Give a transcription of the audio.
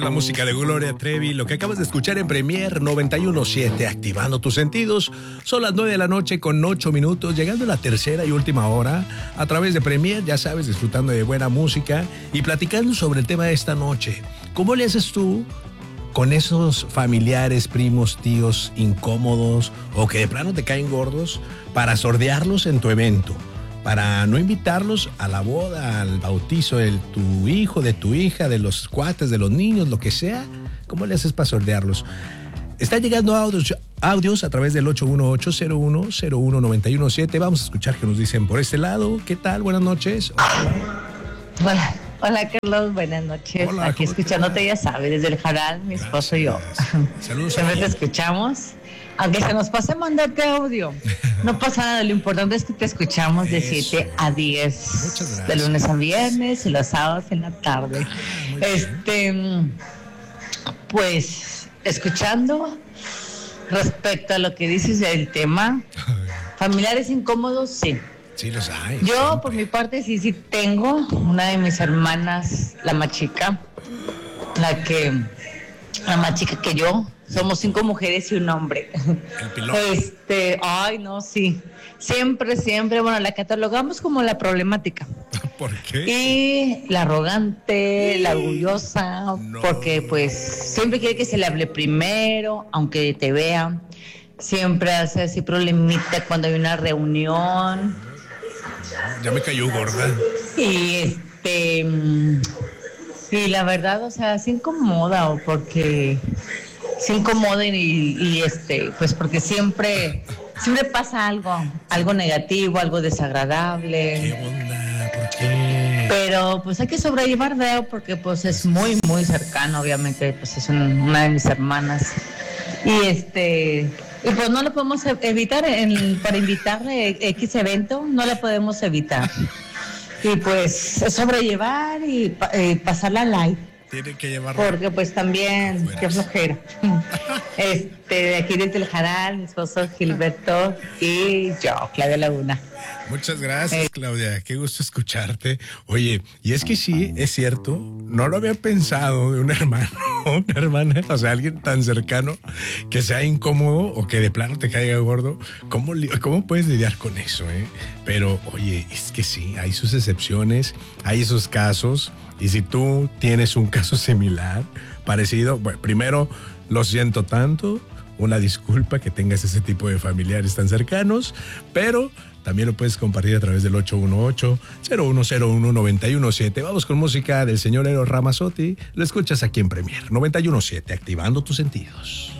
la música de Gloria Trevi, lo que acabas de escuchar en Premier 91.7, activando tus sentidos. Son las 9 de la noche con 8 minutos, llegando a la tercera y última hora, a través de Premier, ya sabes, disfrutando de buena música y platicando sobre el tema de esta noche. ¿Cómo le haces tú con esos familiares, primos, tíos incómodos o que de plano te caen gordos para sordearlos en tu evento? Para no invitarlos a la boda, al bautizo de tu hijo, de tu hija, de los cuates, de los niños, lo que sea. ¿Cómo le haces para sordearlos? Están llegando audios a través del 818-0101-917. Vamos a escuchar qué nos dicen por este lado. ¿Qué tal? Buenas noches. Hola Carlos, buenas noches. Hola, aquí escuchándote, ya sabes, desde el Jaral, mi esposo y yo. Saludos. Siempre te escuchamos. Aunque se nos pase mandarte audio, no pasa nada, lo importante es que te escuchamos de 7 a 10, de lunes a viernes y los sábados en la tarde. Pues, escuchando respecto a lo que dices del tema, familiares incómodos, sí. Sí, los hay. Yo, siempre. por mi parte, sí tengo una de mis hermanas, la más chica, la más chica que yo. Somos 5 mujeres y un hombre. El piloto. Ay, no, sí. Siempre, bueno, la catalogamos como la problemática. ¿Por qué? Y la arrogante, la orgullosa, No. porque pues siempre quiere que se le hable primero, aunque te vea. Siempre hace así problemita cuando hay una reunión. Ya me cayó gorda. Y y la verdad, o sea, se incomoda pues porque siempre pasa algo negativo, algo desagradable. ¿Qué onda? ¿Por qué? Pero pues hay que sobrellevar, ¿verdad? Porque pues es muy, muy cercano, obviamente, pues es una de mis hermanas. Y pues no lo podemos evitar, para invitarle X evento, no lo podemos evitar. Y pues es sobrellevar y pasarla light. Tiene que llevarlo. Porque pues también, qué flojera. De aquí desde el Jaral, mi esposo Gilberto y yo, Claudia Laguna. Muchas gracias, Claudia. Qué gusto escucharte. Oye, y es que sí, es cierto, no lo había pensado de un hermano o una hermana, o sea, alguien tan cercano que sea incómodo o que de plano te caiga gordo. ¿Cómo puedes lidiar con eso, Pero, oye, es que sí, hay sus excepciones, hay esos casos. Y si tú tienes un caso similar, parecido, bueno, primero, lo siento tanto, una disculpa que tengas ese tipo de familiares tan cercanos, pero también lo puedes compartir a través del 818-0101-917. Vamos con música del señor Eros Ramazzotti. Lo escuchas aquí en Premier 91.7, activando tus sentidos.